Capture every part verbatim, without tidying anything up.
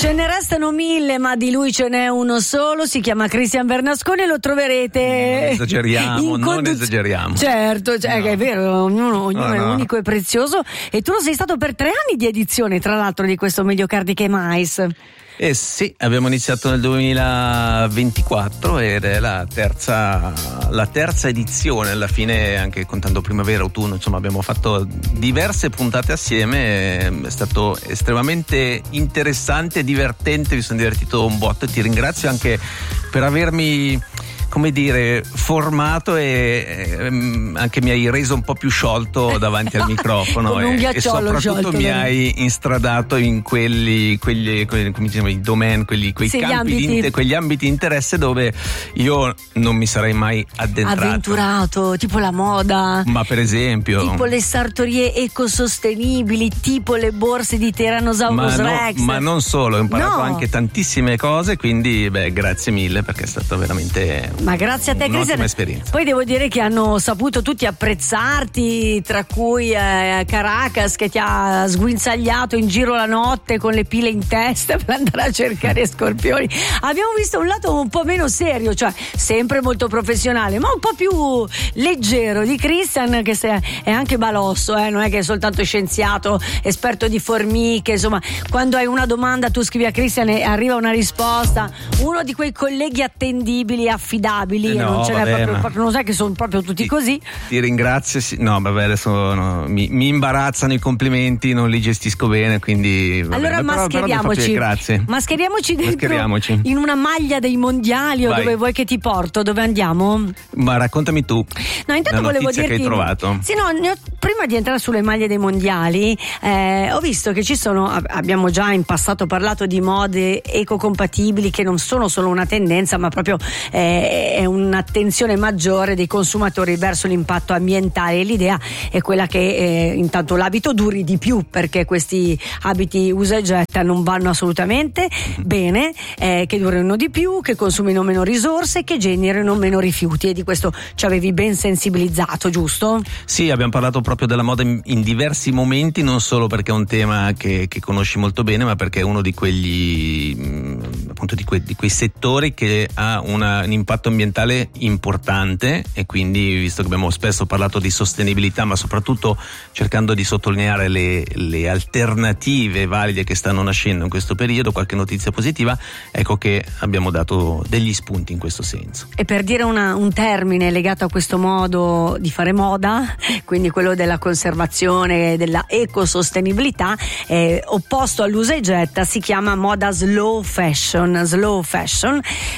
Ce ne restano mille, ma di lui ce n'è uno solo, si chiama Cristian Bernasconi e lo troverete. Non esageriamo, in non conduz- esageriamo. Certo, cioè, No. che è vero, ognuno, ognuno No, è no. unico e prezioso. E tu lo sei stato per tre anni di edizione, tra l'altro, di questo Mediocardiche Mais. Eh sì, abbiamo iniziato nel duemilaventiquattro ed è la terza, la terza edizione, alla fine anche contando primavera, autunno, insomma abbiamo fatto diverse puntate assieme, è stato estremamente interessante e divertente, mi sono divertito un botto e ti ringrazio anche per avermi, come dire, formato e ehm, anche mi hai reso un po' più sciolto davanti al microfono. Come un e, ghiacciolo e soprattutto sciolto, mi vero? hai instradato in quelli, quelli, quelli come diciamo, i domain, quelli, quei Sì, gli campi di ambiti. inter- quegli ambiti di interesse dove io non mi sarei mai addentrato. Avventurato, tipo la moda, Ma per esempio, tipo le sartorie ecosostenibili, tipo le borse di ma, Tyrannosaurus no- Rex. ma non solo, ho imparato No. anche tantissime cose, quindi beh, grazie mille perché è stato veramente Ma grazie a te, un'ottima Cristian. esperienza. Poi devo dire che hanno saputo tutti apprezzarti, tra cui eh, Caracas che ti ha sguinzagliato in giro la notte con le pile in testa per andare a cercare scorpioni. Abbiamo visto un lato un po' meno serio, cioè sempre molto professionale, ma un po' più leggero di Cristian, che se- è anche balosso, eh, non è che è soltanto scienziato, esperto di formiche, insomma, quando hai una domanda tu scrivi a Cristian e arriva una risposta, uno di quei colleghi attendibili e affidabili. Eh no, non ce n'è vabbè, proprio, ma- proprio, non sai che sono proprio tutti Ti- così. Ti ringrazio, sì. No, vabbè, adesso no, mi, mi imbarazzano i complimenti, non li gestisco bene, quindi vabbè, Allora però- però mi fa mascheriamoci, piacere, grazie. mascheriamoci dentro Mascheriamoci. in una maglia dei mondiali o Vai. dove vuoi che ti porto, dove andiamo? Ma raccontami tu. No, intanto la volevo notizia dirti che hai trovato. Sì, no, ne ho- prima di entrare sulle maglie dei mondiali, eh, ho visto che ci sono, ab- abbiamo già in passato parlato di mode ecocompatibili che non sono solo una tendenza, ma proprio eh, è un'attenzione maggiore dei consumatori verso l'impatto ambientale, e l'idea è quella che eh, intanto l'abito duri di più, perché questi abiti usa e getta non vanno assolutamente bene, eh, che durino di più, che consumino meno risorse, che generino meno rifiuti, e di questo ci avevi ben sensibilizzato, giusto? Sì, abbiamo parlato proprio della moda in, in diversi momenti, non solo perché è un tema che, che conosci molto bene, ma perché è uno di quegli mh, appunto di, que, di quei settori che ha una, un impatto ambientale importante, e quindi, visto che abbiamo spesso parlato di sostenibilità, ma soprattutto cercando di sottolineare le, le alternative valide che stanno nascendo in questo periodo, qualche notizia positiva, ecco che abbiamo dato degli spunti in questo senso. E per dire una, un termine legato a questo modo di fare moda, quindi quello della conservazione, della ecosostenibilità, eh, opposto all'usa e getta, si chiama moda slow fashion, slow fashion,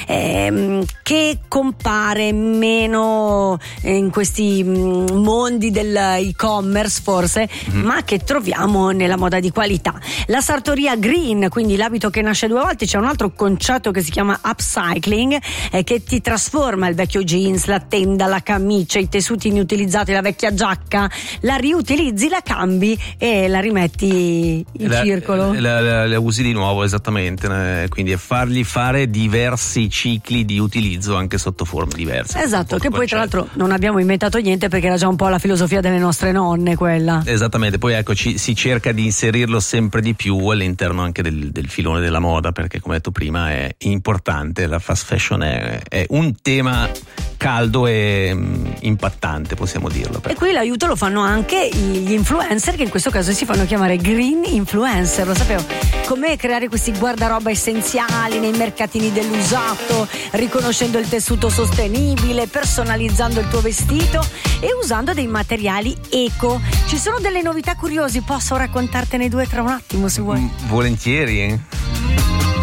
ehm, che compare meno in questi mh, mondi dell'e-commerce forse, mm. ma che troviamo nella moda di qualità. La sartoria green, quindi l'abito che nasce due volte, c'è un altro concetto che si chiama upcycling, eh, che ti trasforma il vecchio jeans, la tenda, la camicia, i tessuti inutilizzati, la vecchia giacca, la riutilizzi, la cambi e la rimetti in la, circolo. La, la, la usi di nuovo, esattamente, eh, quindi fargli fare diversi cicli di utilizzo anche sotto forme diverse. Esatto, che poi concetto. tra l'altro non abbiamo inventato niente, perché era già un po' la filosofia delle nostre nonne quella. Esattamente, poi ecco ci, si cerca di inserirlo sempre di più all'interno anche del, del filone della moda, perché come detto prima è importante, la fast fashion è, è un tema caldo e mh, impattante, possiamo dirlo. E qui l'aiuto lo fanno anche gli influencer, che in questo caso si fanno chiamare green influencer, lo sapevo. Come creare questi guardaroba essenziali nei mercatini dell'usato, riconoscendo il tessuto sostenibile, personalizzando il tuo vestito e usando dei materiali eco. Ci sono delle novità curiosi, posso raccontartene due tra un attimo se vuoi? Mm, volentieri.